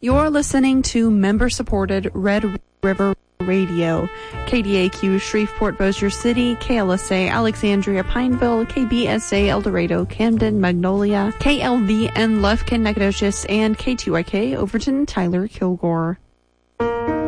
You're listening to member-supported Red River Radio, KDAQ Shreveport Bossier City, KLSA Alexandria Pineville, KBSA El Dorado Camden Magnolia, KLVN Lufkin Nacogdoches, and K2IK Overton Tyler Kilgore.